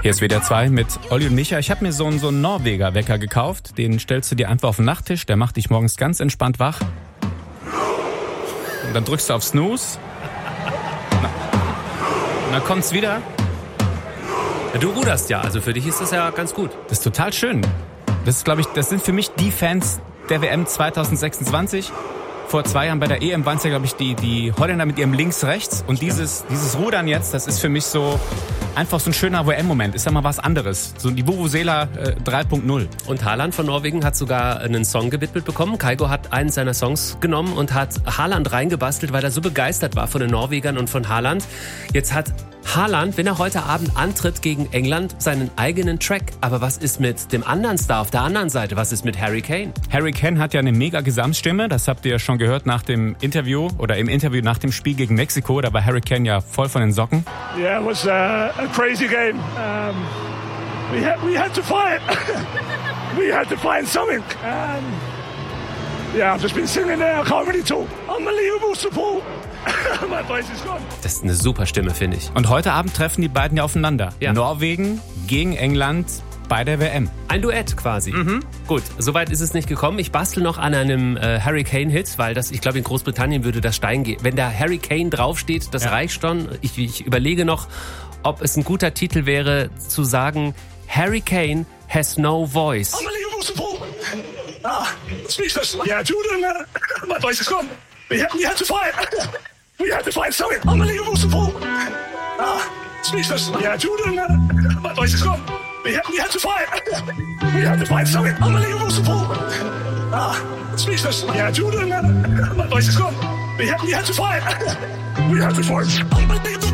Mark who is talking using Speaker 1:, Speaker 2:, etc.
Speaker 1: Hier ist WDR 2 mit Olli und Micha. Ich habe mir so einen Norweger-Wecker gekauft. Den stellst du dir einfach auf den Nachttisch. Der macht dich morgens ganz entspannt wach. Und dann drückst du auf Snooze. Und dann kommt's wieder.
Speaker 2: Du ruderst ja, also für dich ist das ja ganz gut.
Speaker 1: Das ist total schön. Das ist, glaube ich, das sind für mich die Fans der WM 2026. Vor 2 Jahren bei der EM waren es ja, glaube ich, die Holländer mit ihrem Links-Rechts. Und dieses Rudern jetzt, das ist für mich so einfach so ein schöner WM-Moment. Ist ja mal was anderes. So die Vuvuzela 3.0.
Speaker 2: Und Haaland von Norwegen hat sogar einen Song gewidmet bekommen. Kygo hat einen seiner Songs genommen und hat Haaland reingebastelt, weil er so begeistert war von den Norwegern und von Haaland. Jetzt hat Haaland, wenn er heute Abend antritt gegen England, seinen eigenen Track. Aber was ist mit dem anderen Star auf der anderen Seite? Was ist mit Harry Kane?
Speaker 1: Harry Kane hat ja eine mega Gesamtstimme. Das habt ihr ja schon gehört nach dem Interview oder im Interview nach dem Spiel gegen Mexiko. Da war Harry Kane ja voll von den Socken.
Speaker 3: Yeah, it was a crazy game. We had to fight. We had to find something. Yeah, I've just been singing there. I can't really talk. Unbelievable support. My voice is gone.
Speaker 2: Das ist eine super Stimme, finde ich.
Speaker 1: Und heute Abend treffen die beiden ja aufeinander.
Speaker 2: Ja.
Speaker 1: Norwegen gegen England bei der WM.
Speaker 2: Ein Duett quasi. Gut, soweit ist es nicht gekommen. Ich bastel noch an einem Harry Kane-Hit, weil ich glaube, in Großbritannien würde das Stein gehen. Wenn da Harry Kane draufsteht, das reicht schon. Ich überlege noch, ob es ein guter Titel wäre, zu sagen, Harry Kane has no voice.
Speaker 3: Unbelievable support. Speechless. Yeah, Jordan, my voice is gone. We had to fight. We had to find something. Unbelievable support. Speechless. Yeah, Jordan, my voice is gone. We had to fight. We had to find something. Unbelievable support. Speechless. Yeah, Jordan, my voice is gone. We had to fight. We had to fight. Unbelievable.